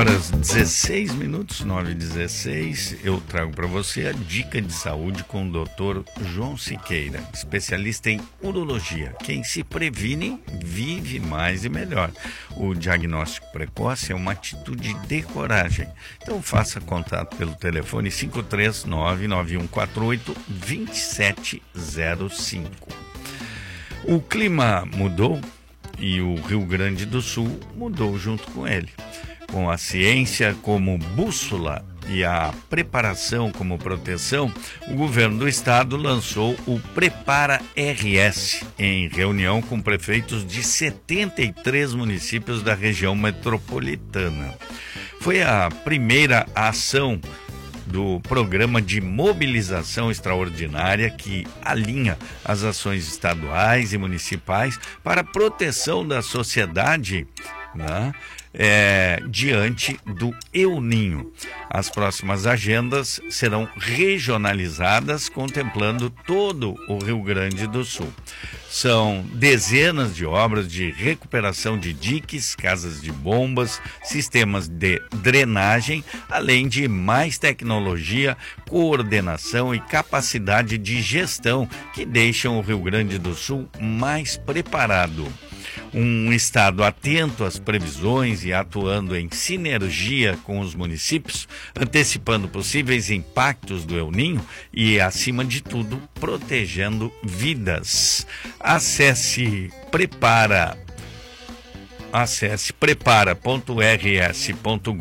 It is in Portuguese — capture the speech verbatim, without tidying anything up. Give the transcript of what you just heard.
Horas dezesseis minutos, nove e dezesseis, eu trago para você a dica de saúde com o doutor João Siqueira, especialista em urologia. Quem se previne, vive mais e melhor. O diagnóstico precoce é uma atitude de coragem. Então faça contato pelo telefone cinco três nove, nove um quatro oito, dois sete zero cinco. O clima mudou e o Rio Grande do Sul mudou junto com ele. Com a ciência como bússola e a preparação como proteção, o governo do estado lançou o Prepara R S, em reunião com prefeitos de setenta e três municípios da região metropolitana. Foi a primeira ação do Programa de Mobilização Extraordinária que alinha as ações estaduais e municipais para a proteção da sociedade, né? É, diante do El Ninho. As próximas agendas serão regionalizadas, contemplando todo o Rio Grande do Sul. São dezenas de obras de recuperação de diques, casas de bombas, sistemas de drenagem, além de mais tecnologia, coordenação e capacidade de gestão que deixam o Rio Grande do Sul mais preparado. Um estado atento às previsões e atuando em sinergia com os municípios, antecipando possíveis impactos do El Ninho e, acima de tudo, protegendo vidas. Acesse Prepara, acesse prepara ponto r s ponto